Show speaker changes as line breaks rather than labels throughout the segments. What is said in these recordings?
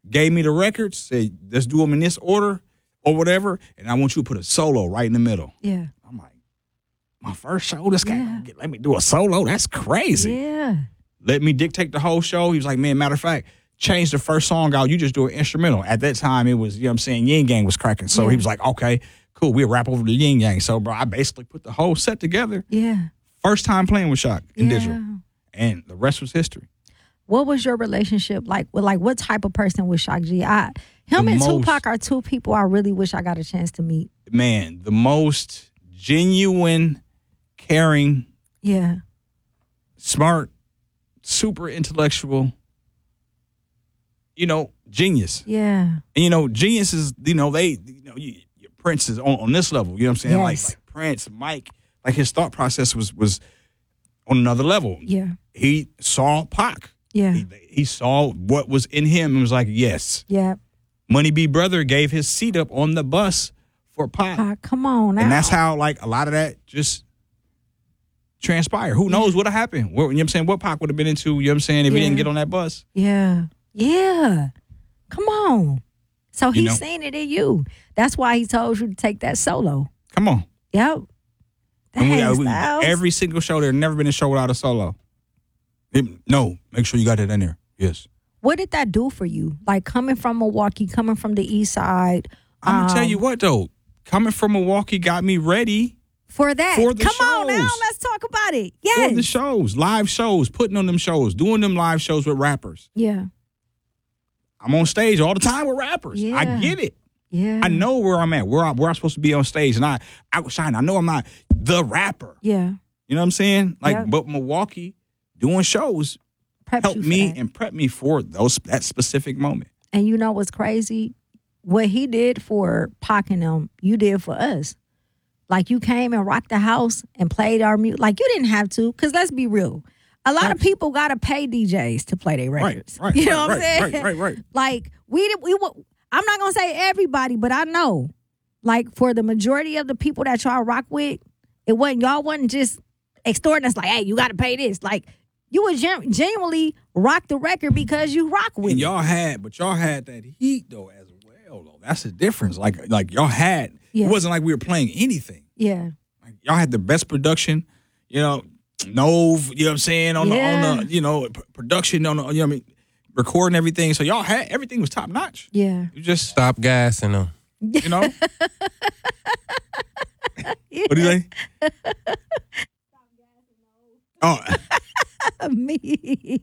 gave me the records, said, let's do them in this order or whatever, and I want you to put a solo right in the middle.
Yeah.
I'm like, my first show, this guy let me do a solo? That's crazy.
Yeah.
Let me dictate the whole show. He was like, man, matter of fact, change the first song out. You just do an instrumental. At that time, it was, you know what I'm saying, Yin Gang was cracking. So he was like, okay, cool, we'll rap over the Yin Yang. So, bro, I basically put the whole set together.
Yeah.
First time playing with Shock in digital. And the rest was history.
What was your relationship like? What type of person was Shock G? Him and Tupac are two people I really wish I got a chance to meet.
Man, the most genuine, caring, smart, super intellectual, genius.
Yeah.
And, genius is, Prince is on this level. You know what I'm saying?
Yes.
Like Prince, Mike, like his thought process was on another level.
Yeah.
He saw Pac.
Yeah.
He saw what was in him and was like, yes.
Yeah.
Money B. Brother gave his seat up on the bus for Pac.
Come on now.
And that's how, like, a lot of that just transpired. Who knows what'll happen? You know what I'm saying? What Pac would have been into, you know what I'm saying, if he didn't get on that bus.
Yeah. Yeah. Come on. So he's seen it in you. That's why he told you to take that solo.
Come on.
Yep.
And every single show, there's never been a show without a solo. No, make sure you got it in there. Yes.
What did that do for you? Like coming from Milwaukee, coming from the East Side.
I'm going to tell you what, though. Coming from Milwaukee got me ready.
For that.
For the
Come
shows.
on now, let's talk about it. Yes.
For the shows, live shows, putting on them shows, doing them live shows with rappers.
Yeah.
I'm on stage all the time with rappers.
Yeah.
I get it.
Yeah.
I know where I'm at, where I'm supposed to be on stage, and I was shining. I know I'm not the rapper.
Yeah.
You know what I'm saying? But Milwaukee doing shows helped me and prepped me for that specific moment.
And you know what's crazy? What he did for Pac and them, you did for us. Like you came and rocked the house and played our music. Like you didn't have to, because let's be real. A lot of people got to pay DJs to play their records.
Right,
you know what I'm saying?
Right.
Like I'm not going to say everybody, but I know. Like for the majority of the people that y'all rock with, y'all wasn't just extorting us like, hey, you got to pay this. Like you would genuinely rock the record because you rock with
and
it.
y'all had that heat though as well though. That's the difference. Like y'all had, it wasn't like we were playing anything.
Yeah.
Like y'all had the best production, Nove, you know what I'm saying, on the production, on the, you know what I mean, recording everything. So y'all had, everything was top notch.
Yeah.
You just
stop gassing them.
You know? What do you say? Oh.
Me.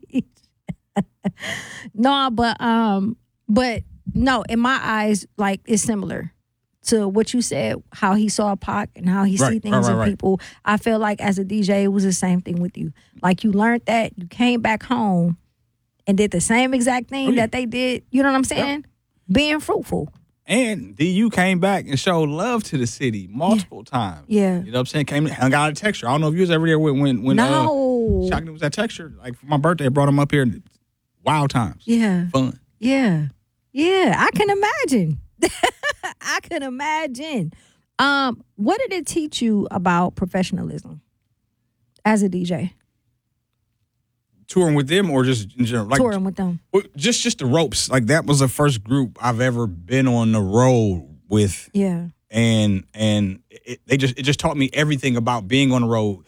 No, but no, in my eyes, like it's similar to what you said, how he saw Pac and how he see things in people. I feel like as a DJ, it was the same thing with you. Like you learned that, you came back home and did the same exact thing that they did. You know what I'm saying? Being fruitful.
And DU came back and showed love to the city multiple times.
Yeah.
You know what I'm saying? Came and hung out at Texture. I don't know if you was ever there when
no.
Shock was at Texture. Like for my birthday, I brought him up here. Wild times.
Yeah.
Fun.
Yeah. Yeah. I can imagine. I can imagine. What did it teach you about professionalism as a DJ?
Touring with them or just in general? Like,
touring with them.
Just the ropes. Like that was the first group I've ever been on the road with.
Yeah.
And it just taught me everything about being on the road.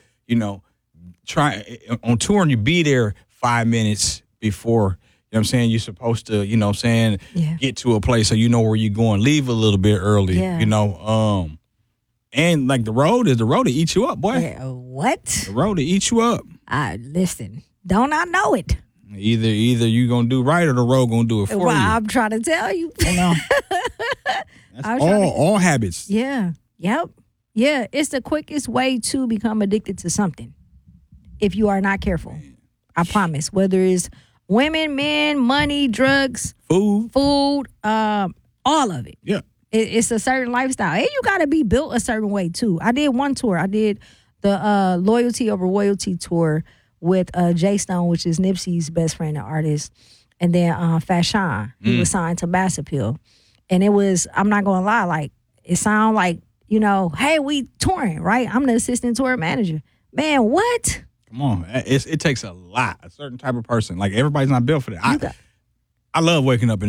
On touring, you be there 5 minutes before. You know what I'm saying? You're supposed to, get to a place so you know where you're going. Leave a little bit early, And like the road to eat you up, boy.
Yeah, what?
The road to eat you up.
Listen, don't I know it?
Either you gonna do right or the road gonna do it for you.
I'm trying to tell you.
That's all habits.
Yeah. Yep. Yeah. It's the quickest way to become addicted to something if you are not careful. I promise. Whether it's women, men, money, drugs,
food,
all of it.
Yeah.
It's a certain lifestyle. And you got to be built a certain way, too. I did one tour. I did the Loyalty Over Royalty tour with Jay Stone, which is Nipsey's best friend and artist. And then Fashawn, he was signed to Mass Appeal. And it was, I'm not going to lie, like, it sounded like, hey, we touring, right? I'm the assistant tour manager. Man, what?
Come on. It takes a lot, a certain type of person. Like, everybody's not built for that. I love waking up in